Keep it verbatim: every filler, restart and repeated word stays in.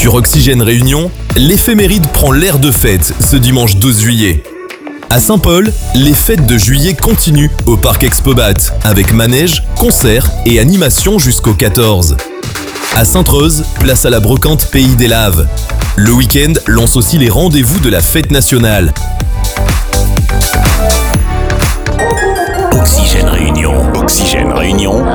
Sur Oxygène Réunion, l'éphéméride prend l'air de fête ce dimanche douze juillet. À Saint-Paul, les fêtes de juillet continuent au parc Expobat avec manège, concerts et animations jusqu'au quatorze. À Sainte-Reuze, place à la brocante Pays des Laves. Le week-end lance aussi les rendez-vous de la fête nationale. Oxygène Réunion. Oxygène Réunion.